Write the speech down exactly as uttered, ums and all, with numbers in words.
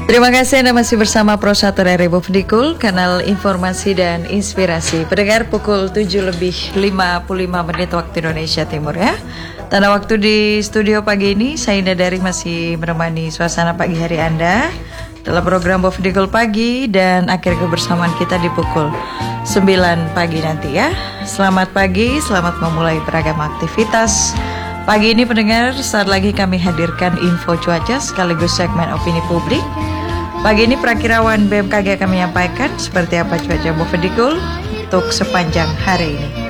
Terima kasih Anda masih bersama Pro satu R I Bovdikul, kanal informasi dan inspirasi. Pendengar, pukul tujuh lebih lima puluh lima menit waktu Indonesia Timur ya. Tanda waktu di studio pagi ini, saya Indah Dari masih menemani suasana pagi hari Anda dalam program Bovdikul Pagi, dan akhir kebersamaan kita di pukul sembilan pagi nanti ya. Selamat pagi, selamat memulai beragam aktivitas. Pagi ini pendengar, saat lagi kami hadirkan info cuaca sekaligus segmen opini publik. Pagi ini Prakirawan B M K G akan menyampaikan seperti apa cuaca Bovdikul untuk sepanjang hari ini.